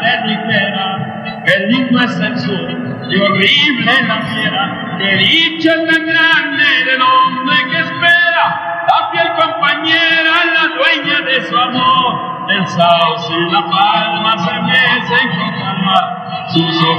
ligera, qué lindo es el sur y horrible la fiera, qué dicha tan grande del hombre que espera la fiel compañera, la dueña de su amor. El sauce y la palma se mecen con calma, sus ojos